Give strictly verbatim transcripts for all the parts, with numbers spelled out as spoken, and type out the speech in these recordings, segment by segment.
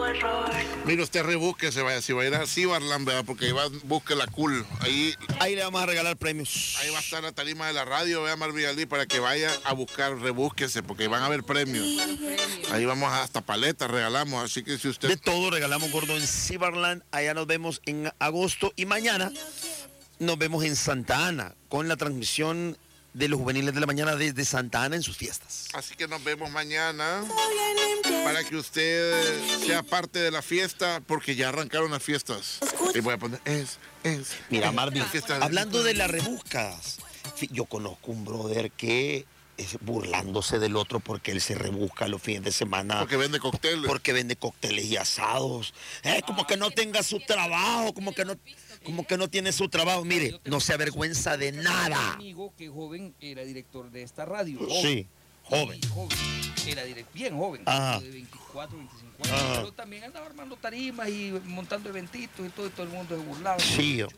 Mire, usted rebúsquese, vaya, si va a ir a Cibarland, ¿verdad? Porque ahí va, busque la cool. Ahí, ahí le vamos a regalar premios. Ahí va a estar la tarima de la radio, vea, Marvigalí, para que vaya a buscar, rebúsquese, porque van a haber premios. Ahí vamos hasta paletas, regalamos, así que si usted... De todo regalamos, gordo, en Cibarland. Allá nos vemos en agosto y mañana nos vemos en Santa Ana con la transmisión de los juveniles de la mañana desde Santa Ana en sus fiestas. Así que nos vemos mañana para que usted sea parte de la fiesta, porque ya arrancaron las fiestas. Y voy a poner es, es. Mira, Marvin, hablando de las rebuscas, yo conozco un brother que es burlándose del otro porque él se rebusca los fines de semana. Porque vende cócteles. Porque vende cócteles y asados. Es como que no tenga su trabajo, como que no... Como que no tiene su trabajo. Mire, no se avergüenza de nada. Un amigo que joven era director de esta radio. Joven. Sí, joven. joven. Era direct, bien joven. Ajá. De veinticuatro, veinticinco años. Ajá. Pero también andaba armando tarimas y montando eventitos y todo, y todo el mundo se burlaba. Sí. Yo.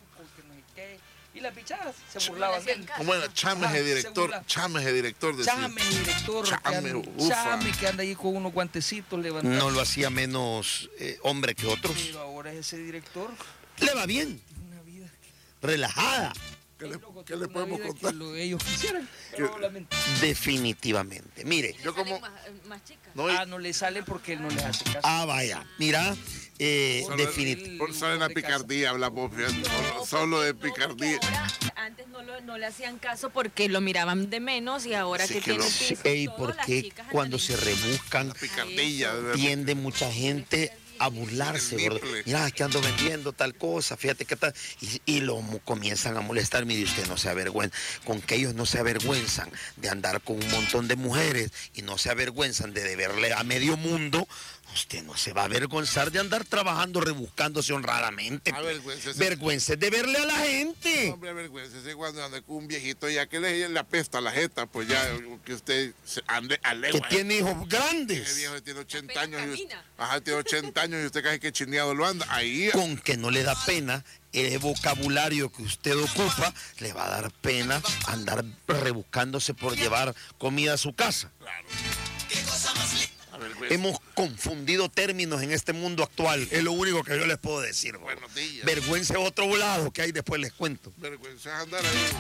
Y las pichadas se burlaban de él. ¿Cómo era? Chámez de director. Chámez de director. Decía. Chámez director. Chámez, Chámez que anda ahí con unos guantecitos levantados. No lo hacía menos eh, hombre que otros. Pero ahora es ese director. Le va bien. Relajada. ¿Qué le, ¿qué le podemos contar? Que lo ellos quisieran. Definitivamente. Mire. Yo como... Más, más chica. No, ah, no le sale porque él no le hace caso. Ah, vaya. Mira, eh, definitivamente. Solo en la picardía hablamos, no, solo de picardía. Ahora, antes no, lo, no le hacían caso porque lo miraban de menos y ahora sí que, que tiene lo, piso. Ey, ¿por qué cuando se rebuscan la picardía, tiende mucha gente a burlarse, gordo? Mira, es que ando vendiendo tal cosa, fíjate que tal. Y, y lo comienzan a molestar. Mire, usted no se avergüenza. Con que ellos no se avergüenzan de andar con un montón de mujeres y no se avergüenzan de deberle a medio mundo, usted no se va a avergonzar de andar trabajando, rebuscándose honradamente. Avergüéncese. Vergüenza de verle a la gente. No, hombre, avergüéncese cuando anda con un viejito ya que le, le apesta la jeta, pues ya que usted ande a legua. Que tiene hijos grandes. El viejo tiene ochenta años. Y usted, ajá, tiene ochenta años y usted casi que chineado lo anda. Ahí. Con que no le da pena el vocabulario que usted ocupa, le va a dar pena andar rebuscándose por llevar comida a su casa. Claro. ¿Qué cosa más linda? Hemos confundido términos en este mundo actual. Es lo único que yo les puedo decir. Buenos días. Vergüenza es otro lado que hay, después les cuento. Vergüenza es andar ahí.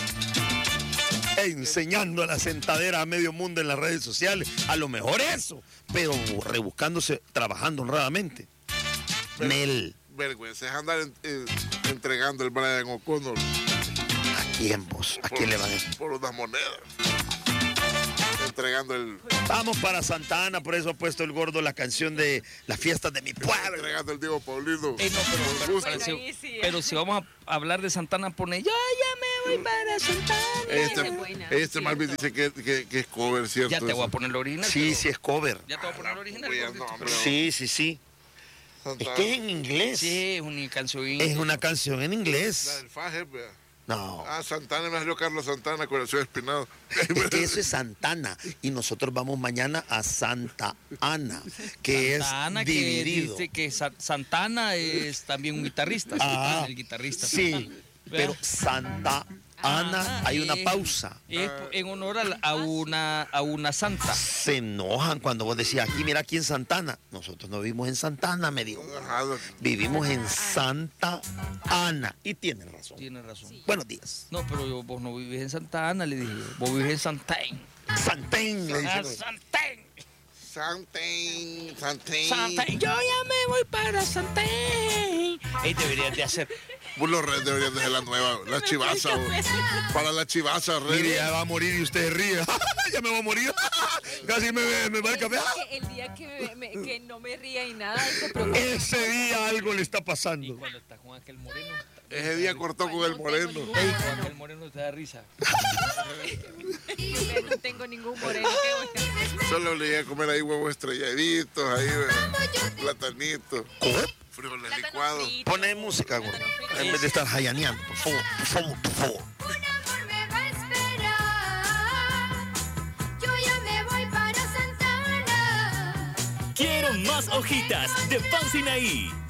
Enseñando a la sentadera a medio mundo en las redes sociales. A lo mejor eso, pero rebuscándose, trabajando honradamente. Ver, Nel. Vergüenza es andar en, en, entregando el Brian O'Connor. ¿A quién vos? ¿A por, quién le van a...? Por unas monedas. Entregando el... Vamos para Santa Ana, por eso ha puesto el gordo la canción de las fiestas de mi pueblo. Entregando el Diego Paulino. Eh, no, pero, pero, pero, si, sí, pero si vamos a hablar de Santana, pone yo ya me voy para Santana. Este, buena, este Marvin dice que, que, que es cover, ¿cierto? Ya te eso. voy a poner el original. Sí, pero... sí es cover. Ya te voy a poner el original. Ah, no, pero... Sí, sí, sí. Santana. Es que es en inglés. Sí, es una canción en inglés. Es una canción en inglés. La del Faje, vea. No. Ah, Santana, me salió Carlos Santana, Corazón Espinado. Es que eso es Santana. Y nosotros vamos mañana a Santa Ana, que Santa Ana, es dividido. Que dice que Sa Santana es también un guitarrista. Ah, el guitarrista. Sí, pero Santa Ana, ah, hay una pausa. Es en honor a, a, una, a una santa. Se enojan cuando vos decías, aquí, mira, aquí en Santana. Nosotros no vivimos en Santana, me dijo. Vivimos en Santa Ana. Y tiene razón. Tiene razón. Sí. Buenos días. No, pero yo, vos no vivís en Santa Ana, le dije. Vos vivís en Santén. Santén, le dije. Ah, Santén. Santén, Santén. Santén. Yo ya me voy para Santén. Ahí deberías de hacer. Vos los Red deberían de ser la nueva, la chivaza. Para la chivaza, Red. Mire, ya va a morir y usted ríe. Ya me va a morir. Casi me, me va el café. El día que, me, que no me ría y nada, ese día algo le está pasando. Y cuando está con aquel moreno. Ese día cortó con el moreno. Ey, con aquel moreno te da risa. Yo no tengo ningún moreno. Solo le iba a comer ahí huevos estrelladitos, ahí platanitos. Frijoles licuados. Pone música, güey. En vez de estar hayaneando, por favor, por favor, por favor. Quiero más hojitas de Pan Sinaí.